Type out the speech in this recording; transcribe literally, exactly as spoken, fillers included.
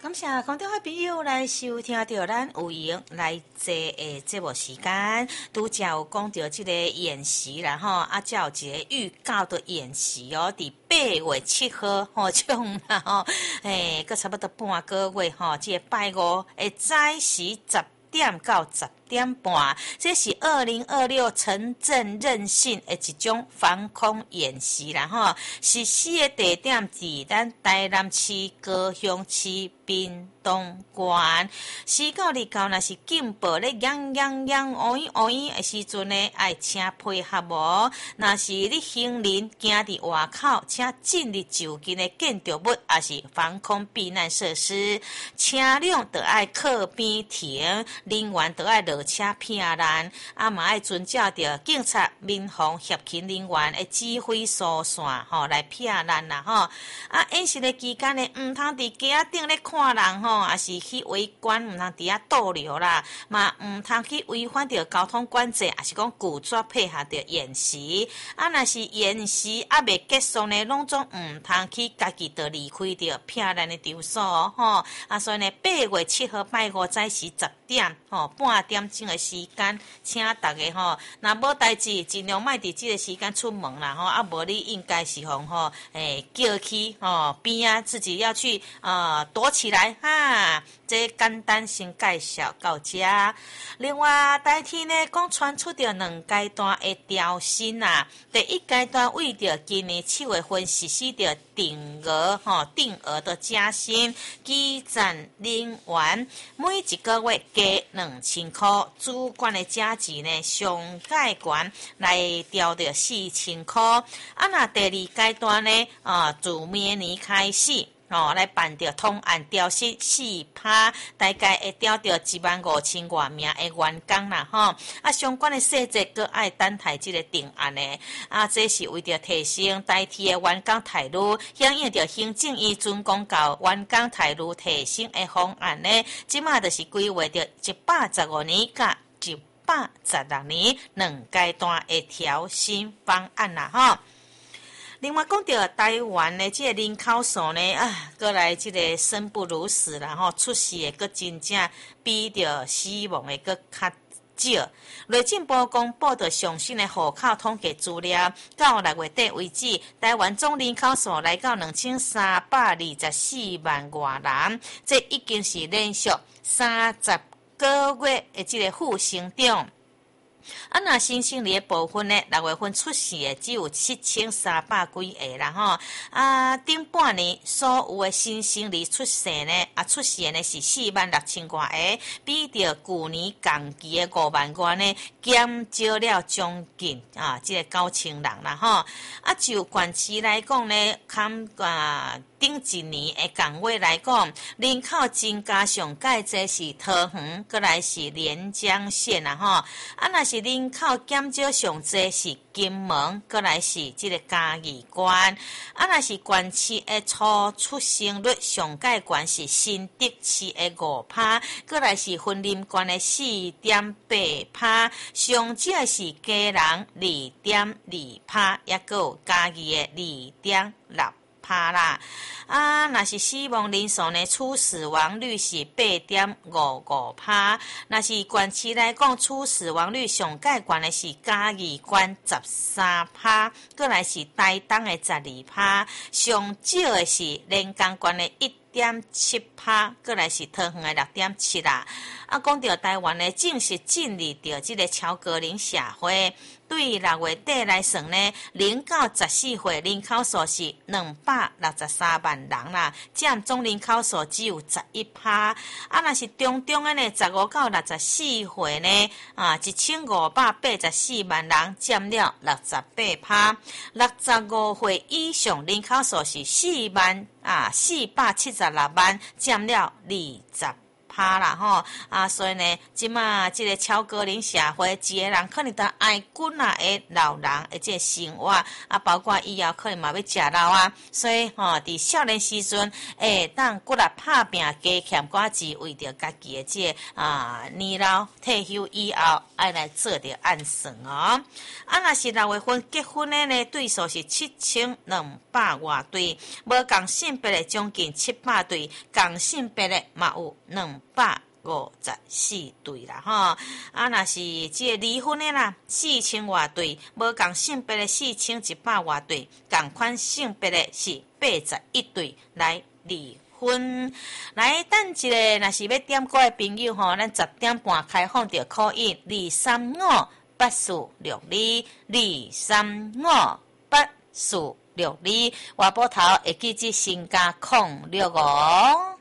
感谢观众的朋友来收听到咱有闲来坐的节目时间，拄则有讲到这个演习啦吼，啊，才有一个预告的演习哦，伫八月七号吼，种啦吼，诶，佮差不多半个月吼，这个拜五的早时十点到十点半，这是二零二六城镇韧性的一种防空演习啦吼。实施的地点伫咱台南市高雄市滨东县。时到日到，若是警报咧，央央央，乌烟乌烟的时阵呢，爱请配合无。若是你行人行伫外口，请尽力就近的建筑物，也是防空避难设施。车辆就爱靠边停，人员就爱落车避难，啊嘛爱遵照着警察、民防、协勤人员的指挥疏散吼来避难啦吼。啊，演习的期间呢，毋通伫街仔顶咧看人吼，也是去围观，毋通伫遐逗留啦，嘛毋通去违反着交通管制，也是讲拒绝配合着演习。啊，若是演习还未结束呢，拢总毋通去家己就离开着避难的场所吼。啊，所以呢，八月七号拜五早时十点吼，半点钟的时间，请大家吼，若无代志，尽量莫伫即个时间出门啦吼，啊无你应该是互吼，诶、欸、叫去吼边啊，自己要去呃躲起来哈。这简单先介绍到这。另外，代天呢讲传出着两阶段的调薪啊，第一阶段为着今年七月份实施着定额吼定额的加薪，基层人员每一个月加两千块，主管的加级呢上界悬来调着四千块。啊，那第二阶段呢，啊，自明年开始。哦，来办着通案调薪四趴，大概会调着一万五千外名的员工啦吼。啊，相关的细节阁爱等待这个定案呢。啊，这是为着提升代替的员工待遇，响应着行政院准公告员工待遇提升的方案呢。即马就是规划着一百十五年甲一百十六年两阶段的调薪方案啦吼。另外讲到台湾的这个人口数呢，啊，过来这个生不如死啦吼，出事的佫真正比着死亡的佫较少。内政部公布的上新的户口统计资料，到六月底为止，台湾总人口数来到两千三百二十四万外人，这已经是连续三十个月的这个负成长。啊，那新生儿的部分呢？六月份出世的只有七千三百几个啦吼。啊，顶半年所有的新生儿出世呢，啊出世呢是四万六千多个，比着去年同期的五万多呢，减少了将近啊，这个九千人啦吼。啊，就县市来讲呢，看啊。顶一年的同月来讲，人口增加上界这是桃园，过来是连江县啊吼。啊，若是人口减少上这是金门，过来是这个嘉义县。啊，若是县市的初出生率上界县是新竹市的五趴，过来是云林县的四点八趴，上少是嘉南二点二趴，也个有嘉义的二点六。趴啦，啊，若是死亡人数呢，处死亡率是八点五五趴。若是县市来讲，处死亡率上界悬的是嘉义县十三趴，过来是台东的十二趴，上少的是连江县的一点七趴，过来是桃园的六点七啦。啊，讲到台湾呢，正式进入到这个超高龄社会。对六月底来算呢，零到十四岁人口数是两百六十三万人啦，占总人口数只有十一趴。啊，若是中中的呢，十五到六十四岁呢，啊，一千五百八十四万人，占了六十八趴。六十五岁以上人口数是四万啊，四百七十六万，占了二十拍啦吼，啊，所以呢，即马即个超高龄社会，一个人可能都爱滚啊的老人，而且生活啊，包括以后可能嘛要食老啊，所以吼，伫少年时阵，诶，当骨力拍拼加欠寡钱，为着家己的即个啊年老退休以后，爱来做着暗算哦。啊，若是六月份结婚的呢，对数是七千两百外对，无共性别的将近七百对，共性别的嘛有两百五十四对啦吼。啊，若是即个离婚的啦，四千外对，无共性别的四千一百外对，共款性别的是八十一对来离婚。来等一个，若是要点歌的朋友吼，咱十点半开放着可以二三五八四六二二三五八四六二，外波头会记即新加空六五。